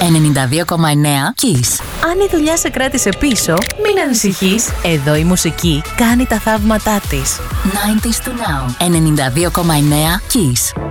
92,9 Kiss. Αν η δουλειά σε κράτησε πίσω, μην ανησυχείς. Εδώ η μουσική κάνει τα θαύματά της. 90s to now. 92,9 Kiss.